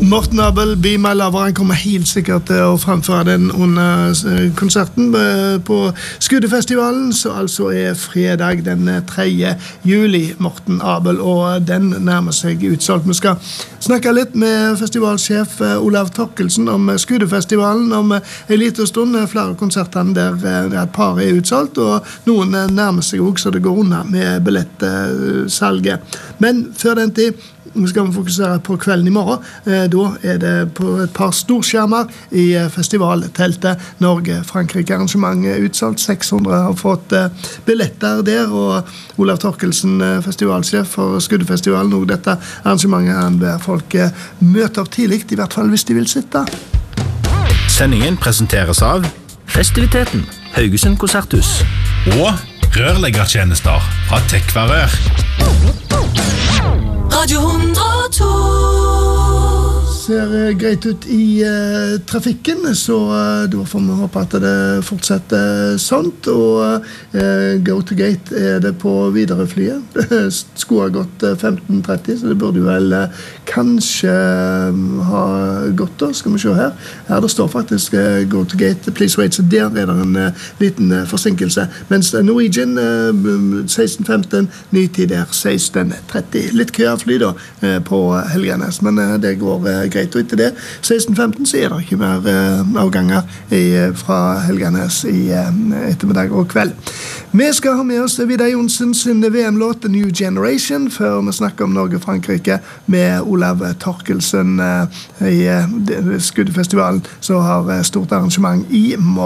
Morten Abel, Be My Lover, han kommer helt sikkert til å fremføre den under konserten på Skuddefestivalen, så altså fredag den 3. juli, Morten Abel, og den nærmer seg utsolgt. Vi skal snakke litt med festivalsjef Olav Torkelsen om Skuddefestivalen om en liten stund. Flere konsertene der et par utsolgt, og noen nærmer seg også, så det går unna med billettsalget. Men før den tid skal vi fokusere på kvelden i morgen. Da det på et par storskjermer i festivalteltet. Norge-Frankrike arrangementet utsolgt. 600 har fått billetter der, og Olav Torkelsen, festivalsjef for Skuddefestivalen, og dette arrangementet han ber folk møte opp tidlig, i hvert fall hvis de vil sitte. Sendingen presenteres av Festiviteten, Haugesund Konserthus og rørleggertjenester fra Tekvarør. Radio 102 ser greit ut i trafikken, så da får vi håpe at det fortsetter sånt, og Go to Gate det på videreflyet. Det skulle ha gått 15:30, så det burde jo vel kanskje ha gått da. Skal vi se her. Her det står faktisk Go to Gate, please wait, så der det en liten forsinkelse. Mens Norwegian 16:15, ny tid der 16:30. Litt kø av fly da på Helganes, men det går greit. Og etter det, 16:15, så det ikke mer avganger fra Helganes i ettermiddag og kveld. Vi skal ha med oss Vidar Jonsen sin VM-låt The New Generation, før vi snakker om Norge-Frankrike med Olav Torkelsen i Skuddefestivalen, som har stort arrangement i morgen.